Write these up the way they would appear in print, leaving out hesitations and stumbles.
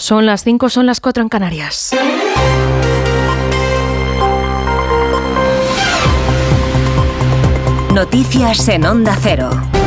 Son las 5, son las 4 en Canarias. Noticias en Onda Cero.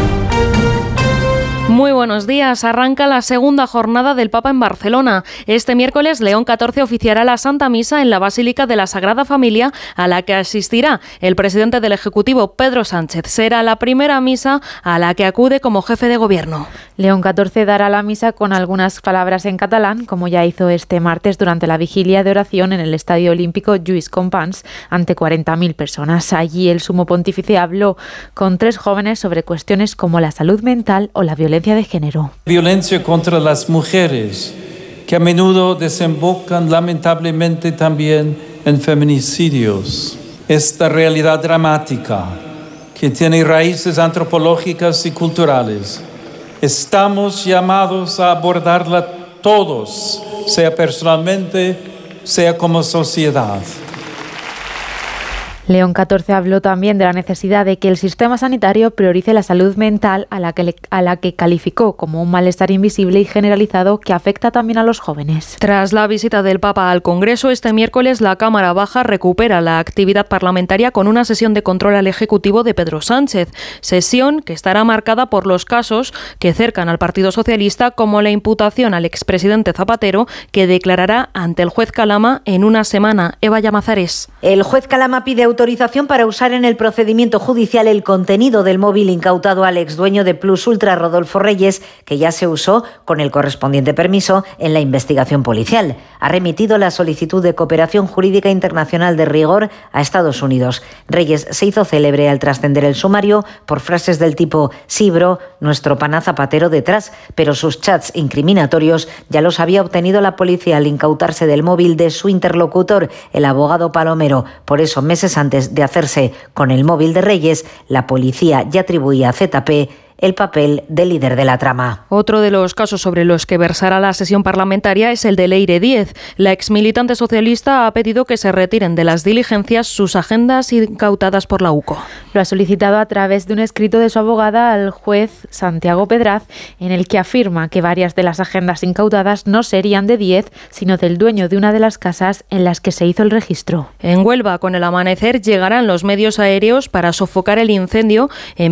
Muy buenos días. Arranca la segunda jornada del Papa en Barcelona. Este miércoles, León XIV oficiará la Santa Misa en la Basílica de la Sagrada Familia, a la que asistirá el presidente del Ejecutivo, Pedro Sánchez. Será la primera misa a la que acude como jefe de gobierno. León XIV dará la misa con algunas palabras en catalán, como ya hizo este martes durante la vigilia de oración en el Estadio Olímpico Lluís Companys, ante 40.000 personas. Allí el sumo pontífice habló con 3 jóvenes sobre cuestiones como la salud mental o la violencia de género. Violencia contra las mujeres, que a menudo desembocan lamentablemente también en feminicidios. Esta realidad dramática, que tiene raíces antropológicas y culturales, estamos llamados a abordarla todos, sea personalmente, sea como sociedad. León XIV habló también de la necesidad de que el sistema sanitario priorice la salud mental, a la que calificó como un malestar invisible y generalizado que afecta también a los jóvenes. Tras la visita del Papa al Congreso, este miércoles la Cámara Baja recupera la actividad parlamentaria con una sesión de control al Ejecutivo de Pedro Sánchez. Sesión que estará marcada por los casos que cercan al Partido Socialista, como la imputación al expresidente Zapatero, que declarará ante el juez Calama en una semana. Eva Llamazares. El juez Calama pide autorización para usar en el procedimiento judicial el contenido del móvil incautado al exdueño de Plus Ultra, Rodolfo Reyes, que ya se usó con el correspondiente permiso en la investigación policial. Ha remitido la solicitud de cooperación jurídica internacional de rigor a Estados Unidos. Reyes se hizo célebre al trascender el sumario por frases del tipo «Sí, bro, nuestro pana Zapatero detrás», pero sus chats incriminatorios ya los había obtenido la policía al incautarse del móvil de su interlocutor, el abogado Palomero. Por eso, meses antes de hacerse con el móvil de Reyes, la policía ya atribuía a ZP el papel de líder de la trama. Otro de los casos sobre los que versará la sesión parlamentaria es el de Leire Díez. La exmilitante socialista ha pedido que se retiren de las diligencias sus agendas incautadas por la UCO. Lo ha solicitado a través de un escrito de su abogada al juez Santiago Pedraz, en el que afirma que varias de las agendas incautadas no serían de Díez, sino del dueño de una de las casas en las que se hizo el registro. En Huelva, con el amanecer, llegarán los medios aéreos para sofocar el incendio en